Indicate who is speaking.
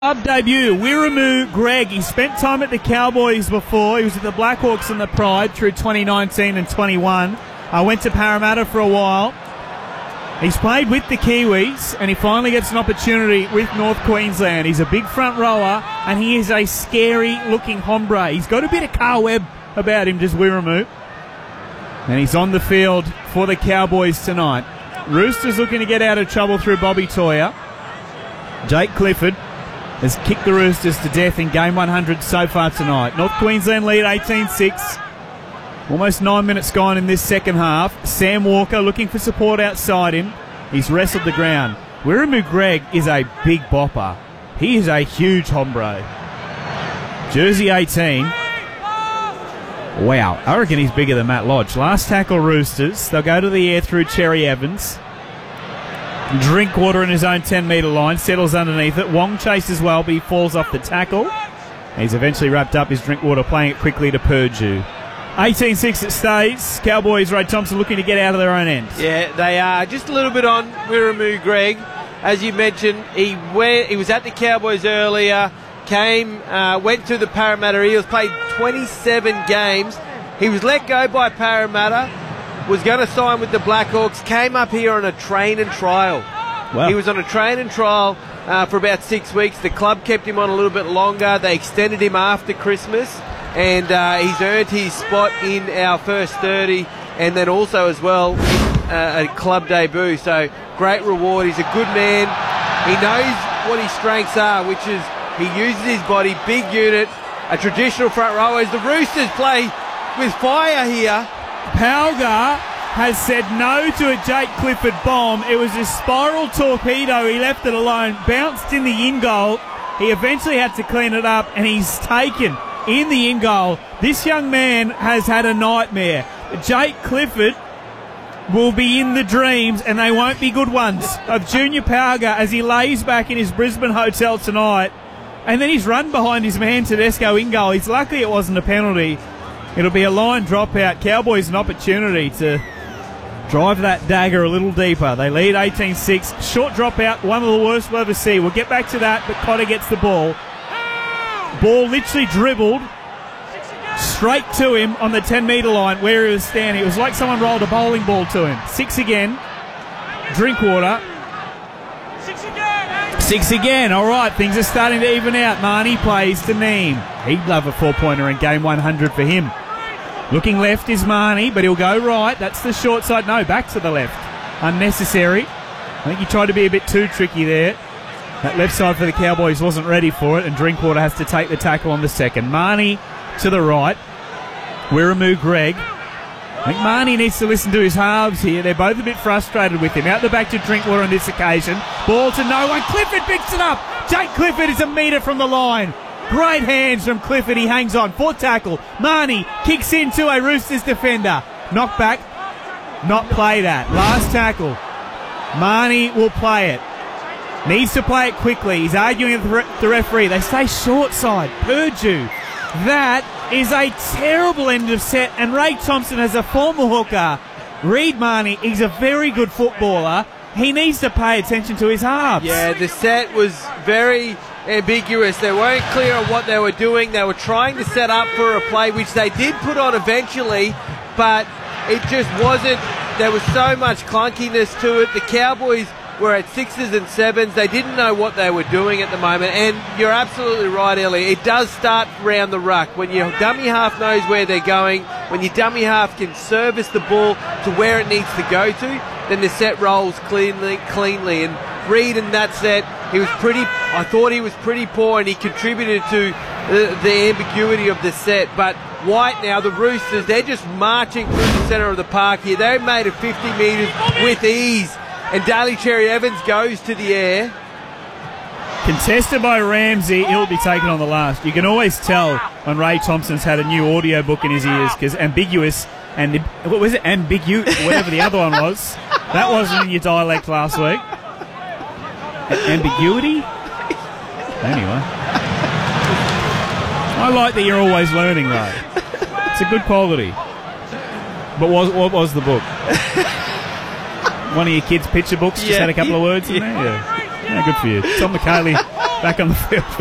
Speaker 1: Club debut, Wiremu Greg. He spent time at the Cowboys before. He was at the Blackhawks and the Pride through 2019 and 21. Went to Parramatta for a while. He's played with the Kiwis, and he finally gets an opportunity with North Queensland. He's a big front rower, and he is a scary-looking hombre. He's got a bit of Carl Webb about him, does Wiremu. And he's on the field for the Cowboys tonight. Roosters looking to get out of trouble through Bobby Toia. Jake Clifford has kicked the Roosters to death in game 100 so far tonight. North Queensland lead 18-6. Almost 9 minutes gone in this second half. Sam Walker looking for support outside him. He's wrestled the ground. Wiremu Greg is a big bopper. He is a huge hombre. Jersey 18. Wow, I reckon he's bigger than Matt Lodge. Last tackle Roosters. They'll go to the air through Cherry Evans. Drinkwater in his own 10-metre line, settles underneath it. Wong chases well, but he falls off the tackle. He's eventually wrapped up his Drinkwater, playing it quickly to Purdue. 18-6 it stays. Cowboys, Ray Thompson looking to get out of their own end.
Speaker 2: Yeah, they are. Just a little bit on Wiremu Greg. As you mentioned, he was at the Cowboys earlier, went to the Parramatta Eels, played 27 games. He was let go by Parramatta, was going to sign with the Blackhawks, came up here on a train and trial. Wow. He was on a train and trial for about 6 weeks. The club kept him on a little bit longer. They extended him after Christmas, and he's earned his spot in our first 30, and then also as well a club debut. So great reward. He's a good man. He knows what his strengths are, which is he uses his body, big unit, a traditional front row. As the Roosters play with fire here.
Speaker 1: Palgar has said no to a Jake Clifford bomb. It was a spiral torpedo. He left it alone, bounced in the in-goal. He eventually had to clean it up, and he's taken in the in-goal. This young man has had a nightmare. Jake Clifford will be in the dreams, and they won't be good ones, of Junior Palgar as he lays back in his Brisbane hotel tonight. And then he's run behind his man Tedesco in-goal. He's lucky it wasn't a penalty. It'll be a line dropout. Cowboys an opportunity to drive that dagger a little deeper. They lead 18-6. Short dropout, one of the worst we'll ever see. We'll get back to that, but Cotter gets the ball. Ball literally dribbled straight to him on the 10-metre line where he was standing. It was like someone rolled a bowling ball to him. 6 again. Drinkwater. 6 again. All right, things are starting to even out. Marnie plays to Neem. He'd love a 4-pointer in game 100 for him. Looking left is Marnie, but he'll go right. That's the short side. No, back to the left. Unnecessary. I think he tried to be a bit too tricky there. That left side for the Cowboys wasn't ready for it, and Drinkwater has to take the tackle on the second. Marnie to the right. Wiremu Greg. I think Marnie needs to listen to his halves here. They're both a bit frustrated with him. Out the back to Drinkwater on this occasion. Ball to no one. Clifford picks it up. Jake Clifford is a metre from the line. Great hands from Clifford. He hangs on. Fourth tackle. Marnie kicks into a Roosters defender. Knock back. Not play that. Last tackle. Marnie will play it. Needs to play it quickly. He's arguing with the referee. They say short side. Purdue. That is a terrible end of set. And Ray Thompson, as a former hooker, read Marnie. He's a very good footballer. He needs to pay attention to his halves.
Speaker 2: Yeah, the set was very ambiguous. They weren't clear on what they were doing. They were trying to set up for a play, which they did put on eventually, but it just wasn't. There was so much clunkiness to it. The Cowboys were at 6s and 7s. They didn't know what they were doing at the moment. And you're absolutely right, Ellie. It does start round the ruck. When your dummy half knows where they're going, when your dummy half can service the ball to where it needs to go to, then the set rolls cleanly. And Reid in that set, I thought he was pretty poor, and he contributed to the ambiguity of the set. But White now, the Roosters, they're just marching through the centre of the park here. They've made it 50 metres with ease. And Daly Cherry Evans goes to the air.
Speaker 1: Contested by Ramsey, he'll be taken on the last. You can always tell when Ray Thompson's had a new audio book in his ears, because ambiguous and what was it? Whatever the other one was. That wasn't in your dialect last week. Ambiguity? Anyway. I like that you're always learning, Ray. It's a good quality. But what was the book? One of your kids' picture books just had a couple of words in there? Yeah. Good for you. Tom McHaley Back on the field.